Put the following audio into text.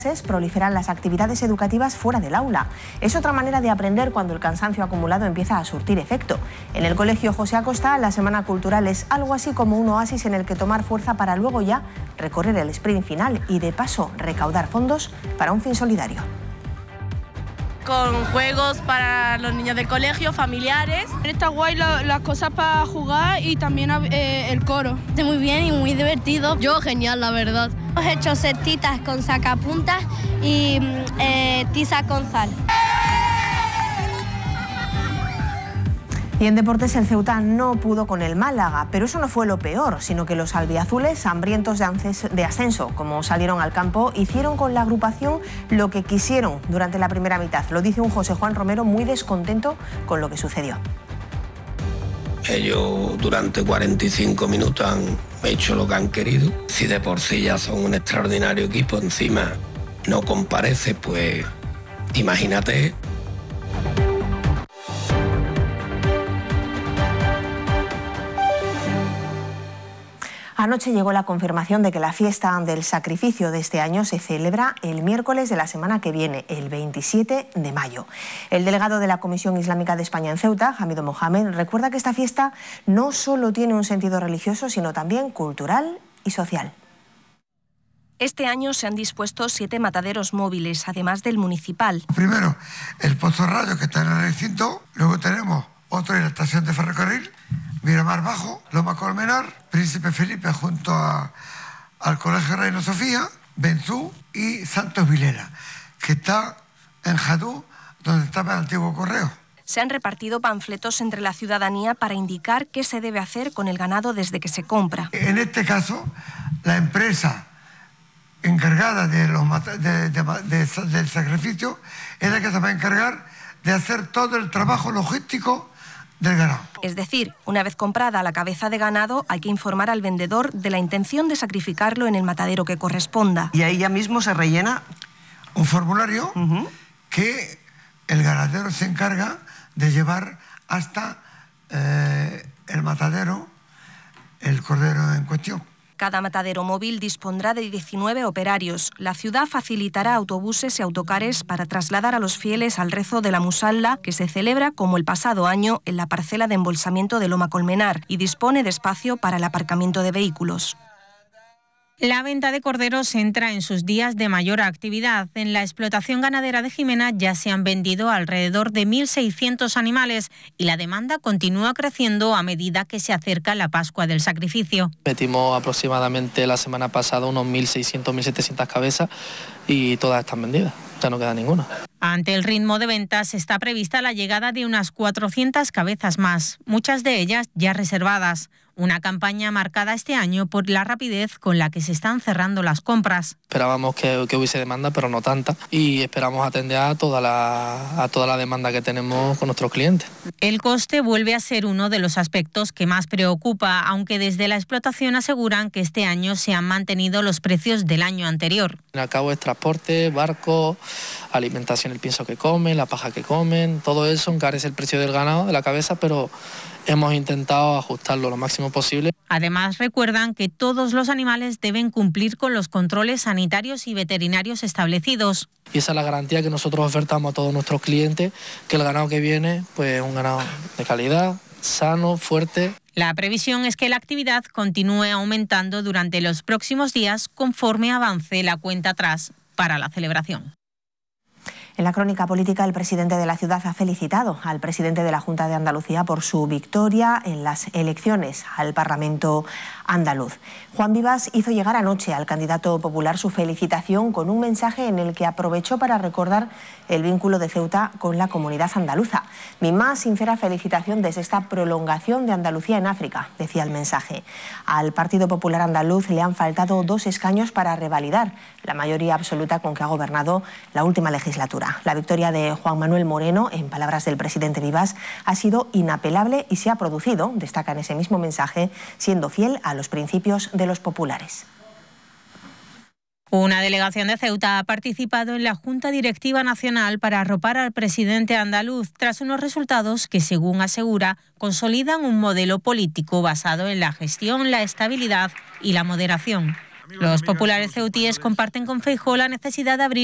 proliferan las actividades educativas fuera del aula. Es otra manera de aprender cuando el cansancio acumulado empieza a surtir efecto. En el Colegio José Acosta, la Semana Cultural es algo así como un oasis en el que tomar fuerza para luego ya recorrer el sprint final y de paso recaudar fondos para un fin solidario. Con juegos para los niños del colegio, familiares. Está guay las cosas para jugar y también el coro. Está muy bien y muy divertido. Yo genial, la verdad. Hemos hecho cestitas con sacapuntas y tiza con sal. Y en deportes el Ceuta no pudo con el Málaga, pero eso no fue lo peor, sino que los albiazules, hambrientos de ascenso, como salieron al campo, hicieron con la agrupación lo que quisieron durante la primera mitad. Lo dice un José Juan Romero muy descontento con lo que sucedió. Ellos durante 45 minutos han hecho lo que han querido. Si de por sí ya son un extraordinario equipo, encima no comparece, pues imagínate. Anoche llegó la confirmación de que la fiesta del sacrificio de este año se celebra el miércoles de la semana que viene, el 27 de mayo. El delegado de la Comisión Islámica de España en Ceuta, Hamido Mohamed, recuerda que esta fiesta no solo tiene un sentido religioso, sino también cultural y social. Este año se han dispuesto 7 mataderos móviles, además del municipal. Primero, el Pozo Radio, que está en el recinto. Luego tenemos otro en la estación de ferrocarril, Miramar Bajo, Loma Colmenar, Príncipe Felipe junto al Colegio Reina Sofía, Benzú y Santos Vilela, que está en Jadú, donde estaba el antiguo correo. Se han repartido panfletos entre la ciudadanía para indicar qué se debe hacer con el ganado desde que se compra. En este caso, la empresa encargada del sacrificio es la que se va a encargar de hacer todo el trabajo logístico del ganado. Es decir, una vez comprada la cabeza de ganado, hay que informar al vendedor de la intención de sacrificarlo en el matadero que corresponda. Y ahí ya mismo se rellena un formulario que el ganadero se encarga de llevar hasta el matadero el cordero en cuestión. Cada matadero móvil dispondrá de 19 operarios. La ciudad facilitará autobuses y autocares para trasladar a los fieles al rezo de la Musalla, que se celebra como el pasado año en la parcela de embolsamiento de Loma Colmenar y dispone de espacio para el aparcamiento de vehículos. La venta de corderos entra en sus días de mayor actividad. En la explotación ganadera de Jimena ya se han vendido alrededor de 1.600 animales y la demanda continúa creciendo a medida que se acerca la Pascua del Sacrificio. Metimos aproximadamente la semana pasada unos 1.600, 1.700 cabezas y todas están vendidas, ya no queda ninguna. Ante el ritmo de ventas está prevista la llegada de unas 400 cabezas más, muchas de ellas ya reservadas. Una campaña marcada este año por la rapidez con la que se están cerrando las compras. Esperábamos que hubiese demanda, pero no tanta, y esperamos atender a toda la demanda que tenemos con nuestros clientes. El coste vuelve a ser uno de los aspectos que más preocupa, aunque desde la explotación aseguran que este año se han mantenido los precios del año anterior. Al cabo es transporte, barco, alimentación, el pienso que comen, la paja que comen, todo eso encarece el precio del ganado, de la cabeza, pero hemos intentado ajustarlo lo máximo posible. Además, recuerdan que todos los animales deben cumplir con los controles sanitarios y veterinarios establecidos. Y esa es la garantía que nosotros ofertamos a todos nuestros clientes, que el ganado que viene pues es un ganado de calidad, sano, fuerte. La previsión es que la actividad continúe aumentando durante los próximos días conforme avance la cuenta atrás para la celebración. En la crónica política, el presidente de la ciudad ha felicitado al presidente de la Junta de Andalucía por su victoria en las elecciones al Parlamento andaluz. Juan Vivas hizo llegar anoche al candidato popular su felicitación con un mensaje en el que aprovechó para recordar el vínculo de Ceuta con la comunidad andaluza. Mi más sincera felicitación desde esta prolongación de Andalucía en África, decía el mensaje. Al Partido Popular andaluz le han faltado 2 escaños para revalidar la mayoría absoluta con que ha gobernado la última legislatura. La victoria de Juan Manuel Moreno, en palabras del presidente Vivas, ha sido inapelable y se ha producido, destaca en ese mismo mensaje, siendo fiel a los principios de los populares. Una delegación de Ceuta ha participado en la Junta Directiva Nacional para arropar al presidente andaluz tras unos resultados que, según asegura, consolidan un modelo político basado en la gestión, la estabilidad y la moderación. Los populares ceutíes comparten con Feijóo la necesidad de abrir